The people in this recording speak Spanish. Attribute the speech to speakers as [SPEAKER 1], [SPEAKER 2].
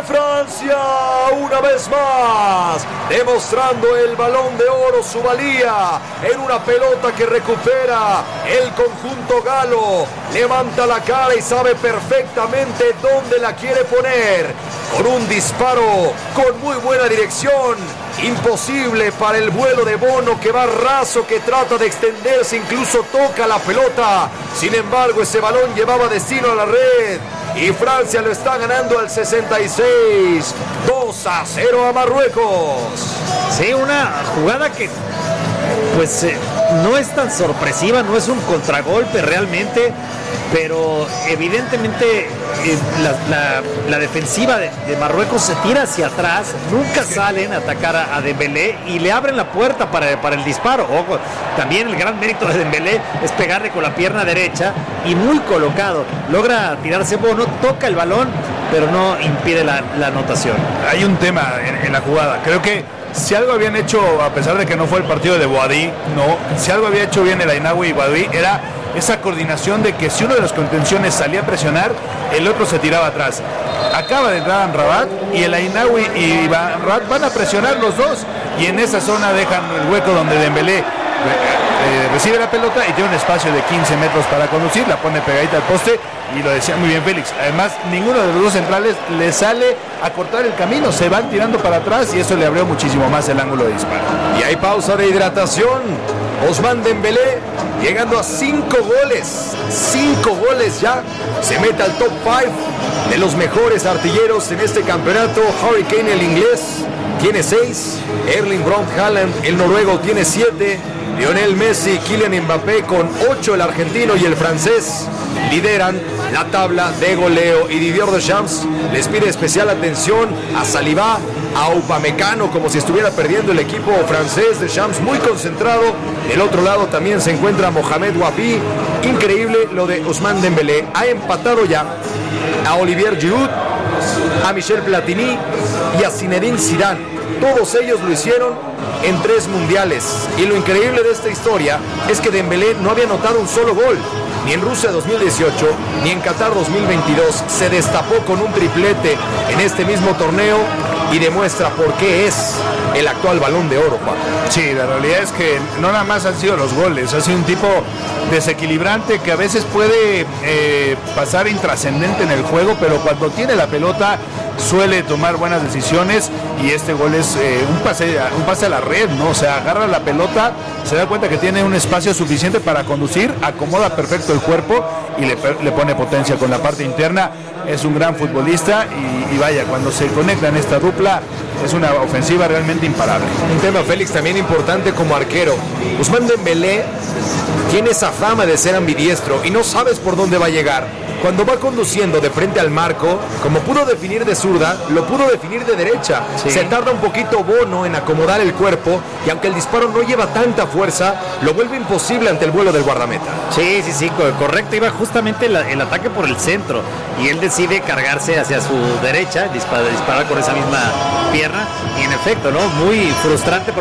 [SPEAKER 1] Francia, una vez más, demostrando el Balón de Oro, su valía en una pelota que recupera el conjunto galo. Levanta la cara y sabe perfectamente dónde la quiere poner. Con un disparo con muy buena dirección. Imposible para el vuelo de Bono, que va raso, que trata de extenderse, incluso toca la pelota. Sin embargo, ese balón llevaba destino a la red. Y Francia lo está ganando al 66. 2-0 a Marruecos.
[SPEAKER 2] Sí, una jugada que pues no es tan sorpresiva, no es un contragolpe realmente, pero evidentemente la defensiva de Marruecos se tira hacia atrás, nunca salen a atacar a Dembélé y le abren la puerta para el disparo. Ojo, también el gran mérito de Dembélé es pegarle con la pierna derecha y muy colocado, logra tirarse Bono, toca el balón, pero no impide la anotación.
[SPEAKER 3] Hay un tema en la jugada, creo que si algo habían hecho, a pesar de que no fue el partido de Boadí, si algo había hecho bien el Ainaoui y Boadí, era esa coordinación de que si uno de los contenciones salía a presionar, el otro se tiraba atrás. Acaba de entrar Amrabat y el Ainaoui y Amrabat van a presionar los dos, y en esa zona dejan el hueco donde Dembélé recibe la pelota y tiene un espacio de 15 metros para conducir, la pone pegadita al poste, y lo decía muy bien Félix. Además, ninguno de los dos centrales le sale a cortar el camino, se van tirando para atrás y eso le abrió muchísimo más el ángulo de disparo.
[SPEAKER 1] Y hay pausa de hidratación. Ousmane Dembélé llegando a 5 goles. 5 goles ya. Se mete al top 5 de los mejores artilleros en este campeonato. Harry Kane, el inglés, tiene 6. Erling Braut Haaland, el noruego, tiene 7. Lionel Messi, Kylian Mbappé con 8, el argentino y el francés lideran la tabla de goleo. Y Didier Deschamps les pide especial atención a Saliba, a Upamecano, como si estuviera perdiendo el equipo francés. Deschamps muy concentrado. Del otro lado también se encuentra Mohamed Wafi. Increíble lo de Ousmane Dembélé. Ha empatado ya a Olivier Giroud, a Michel Platini y a Zinedine Zidane. Todos ellos lo hicieron en 3 mundiales. Y lo increíble de esta historia es que Dembélé no había anotado un solo gol, ni en Rusia 2018, ni en Qatar 2022. Se destapó con un triplete en este mismo torneo y demuestra por qué es el actual Balón de Oro, Juan.
[SPEAKER 3] Sí, la realidad es que no nada más han sido los goles, ha sido un tipo desequilibrante que a veces puede pasar intrascendente en el juego, pero cuando tiene la pelota suele tomar buenas decisiones, y este gol es un pase a la red, ¿no? O sea, agarra la pelota, se da cuenta que tiene un espacio suficiente para conducir, acomoda perfecto el cuerpo y le pone potencia con la parte interna. Es un gran futbolista y vaya, cuando se conecta en esta dupla es una ofensiva realmente imparable.
[SPEAKER 1] Un tema, Félix, también importante como arquero. Ousmane Dembélé tiene esa fama de ser ambidiestro y no sabes por dónde va a llegar. Cuando va conduciendo de frente al marco, como pudo definir de zurda, lo pudo definir de derecha. Sí. Se tarda un poquito Bono en acomodar el cuerpo, y aunque el disparo no lleva tanta fuerza, lo vuelve imposible ante el vuelo del guardameta.
[SPEAKER 2] Sí, correcto. Iba justamente el ataque por el centro y él decide cargarse hacia su derecha, disparar con esa misma pierna, y en efecto, ¿no? Muy frustrante.